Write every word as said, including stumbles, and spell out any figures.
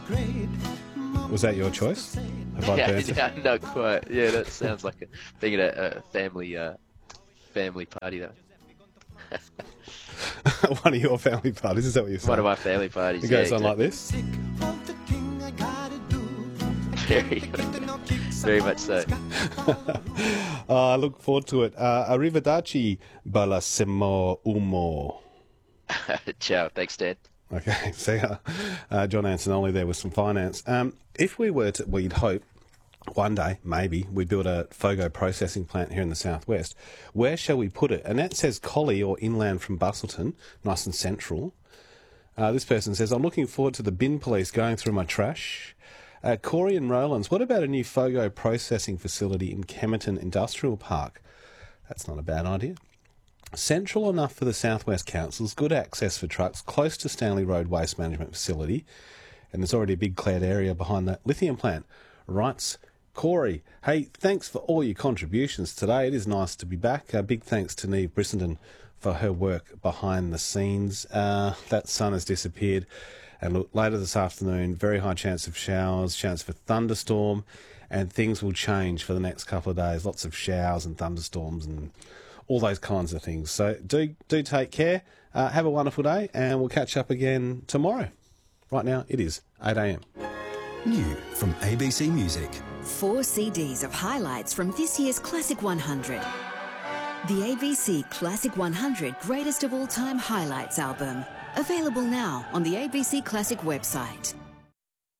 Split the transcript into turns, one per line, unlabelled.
Was that your choice? Have I
Yeah,
burnt it?
yeah, not quite. Yeah, that sounds like a being at a, a family uh, family party though.
One of your family parties, is that what you're saying?
One of my family parties.
It
Yeah,
goes on like
exactly.
this.
Very, very much so.
uh, I look forward to it. Uh, arrivederci, bellissimo uomo.
Ciao. Thanks, Dan.
Okay, see ya. Uh, John Antonelli there with some finance. Um, if we were to, we'd hope, one day, maybe, we build a FOGO processing plant here in the southwest, where shall we put it? Annette says Collie or inland from Bustleton, nice and central. Uh, this person says, I'm looking forward to the bin police going through my trash. Uh, Corey and Rowlands, what about a new FOGO processing facility in Kemerton Industrial Park? That's not a bad idea. Central enough for the Southwest Councils, good access for trucks, close to Stanley Road Waste Management Facility, and there's already a big cleared area behind that lithium plant. Writes Corey, hey, thanks for all your contributions today. It is nice to be back. A big thanks to Neve Brissenden for her work behind the scenes. Uh, that sun has disappeared. And look, later this afternoon, very high chance of showers, chance for thunderstorm, and things will change for the next couple of days. Lots of showers and thunderstorms and all those kinds of things. So do do take care. Uh, have a wonderful day, and we'll catch up again tomorrow. Right now, it is eight a.m.
New from A B C Music.
Four C Ds of highlights from this year's Classic one hundred. The A B C Classic one hundred Greatest of All Time Highlights album. Available now on the A B C Classic website.